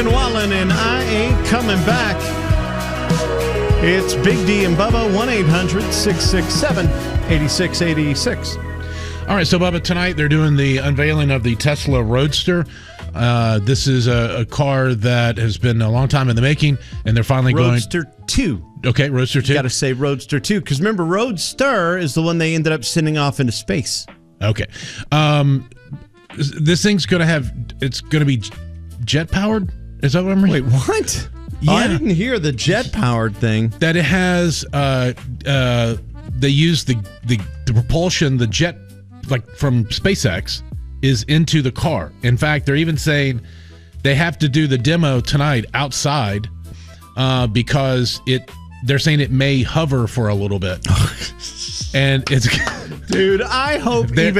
Morgan Wallen and I Ain't Coming Back. It's Big D and Bubba, 1-800-667-8686. All right, so Bubba, tonight they're doing the unveiling of the Tesla Roadster. This is a car that has been a long time in the making, and they're finally Roadster 2. Okay, Roadster 2. You got to say Roadster 2, because remember, Roadster is the one they ended up sending off into space. Okay. This thing's going to be jet-powered? Is that what I'm reading? Wait, what? Yeah. Oh, I didn't hear the jet-powered thing. That it has, they use the propulsion, the jet, like from SpaceX, is into the car. In fact, they're even saying they have to do the demo tonight outside because they're saying it may hover for a little bit. And it's... Dude, I hope even